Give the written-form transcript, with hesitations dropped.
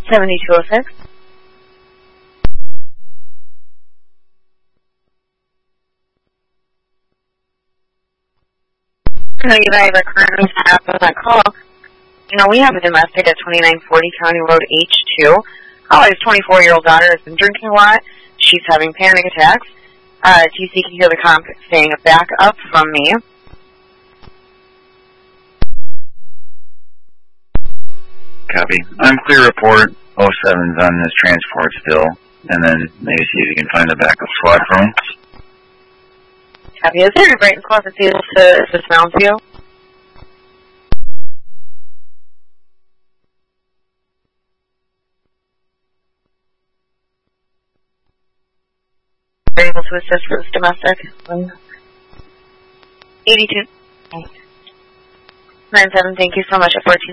7206. I know you guys are currently set up on that call. You know, we have a domestic at 2940 County Road H2. Caller's 24-year-old daughter has been drinking a lot. She's having panic attacks. TC can hear the comp saying a back up from me. Copy. Unclear report. 07's on this transport still. And then maybe see if you can find the backup squad for me. Copy. Is there a Brighton Clause that's able to assist Mounds View? Are able to assist for this domestic? 82. 97, thank you so much at 14.